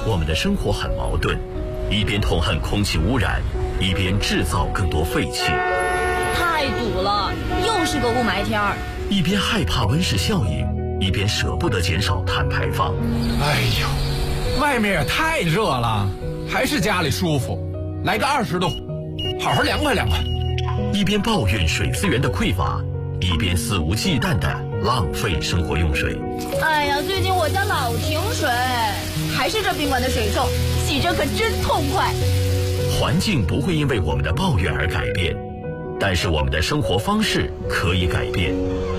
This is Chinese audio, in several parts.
我们的生活很矛盾，一边痛恨空气污染，一边制造更多废气。 太堵了，又是个雾霾天儿。 一边害怕温室效应，一边舍不得减少碳排放。 哎呦，外面也太热了，还是家里舒服。来个20度，好好凉快凉快。 一边抱怨水资源的匮乏，一边肆无忌惮地浪费生活用水。 哎呀，最近我家老停水，还是这宾馆的水臭，洗着可真痛快。 环境不会因为我们的抱怨而改变，但是我们的生活方式可以改变。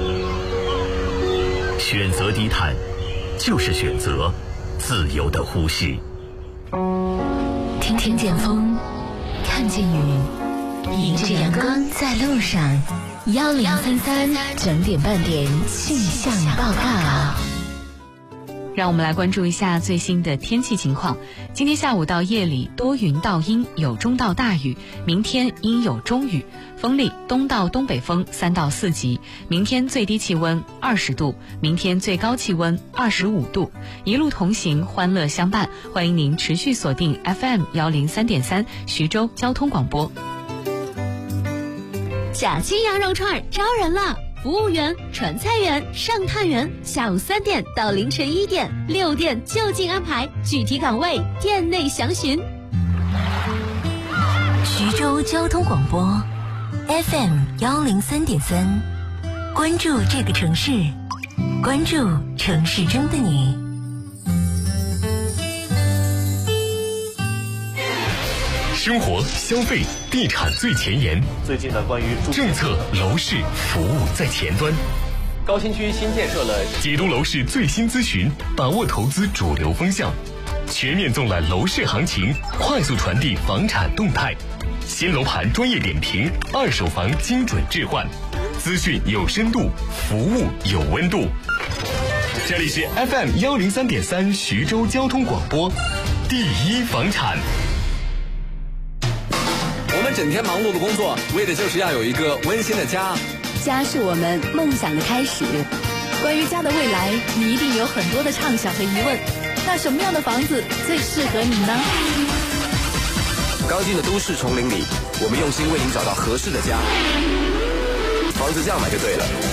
选择低碳，就是选择自由的呼吸。 听见风，看见雨，迎着阳光在路上。1033整点半点气象报告。 让我们来关注一下最新的天气情况。今天下午到夜里多云到阴，有中到大雨，明天阴有中雨，风力东到东北风3到4级，明天最低气温20度，明天最高气温25度。一路同行，欢乐相伴，欢迎您持续锁定 FM103.3 徐州交通广播。 假期羊肉串招人了！服务员、传菜员、上探员，下午3点到凌晨1点，6店就近安排，具体岗位店内详询。 徐州交通广播 FM103.3，关注这个城市，关注城市中的你。 生活、消费、地产最前沿。 最近呢，关于政策、楼市、服务在前端。 高新区新建设了解读楼市最新咨询，把握投资主流风向，全面纵览楼市行情，快速传递房产动态。新楼盘专业点评，二手房精准置换，资讯有深度，服务有温度。这里是 FM103.3 徐州交通广播，第一房产。 我们整天忙碌的工作，为的就是要有一个温馨的家。 家是我们梦想的开始。关于家的未来，你一定有很多的畅想和疑问。那什么样的房子最适合你呢？ 刚进的都市丛林里，我们用心为您找到合适的家。房子这样买就对了。